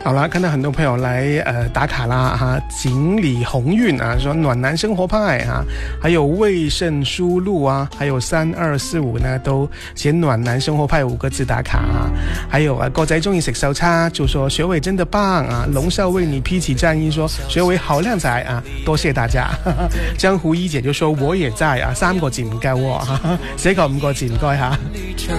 好了，看到很多朋友来打卡啦哈，锦鲤鸿运啊，说暖男生活派啊，还有魏胜书路啊，还有3245呢都写暖男生活派5个字打卡啊，还有国仔中意食寿叉就说学伟真的棒啊，龙少为你披起战衣说学伟好靓仔啊，多謝大家。江湖一姐就說我也在啊，3個字唔夠喎，寫個5個字唔該吓。